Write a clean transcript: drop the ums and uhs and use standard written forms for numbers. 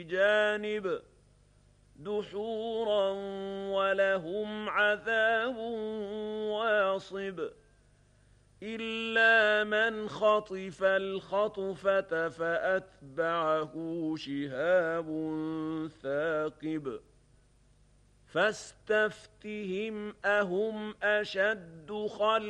جانب دحورا ولهم عذاب واصب إلا من خطف الخطفة فأتبعه شهاب ثاقب فاستفتهم أهم أشد خلقا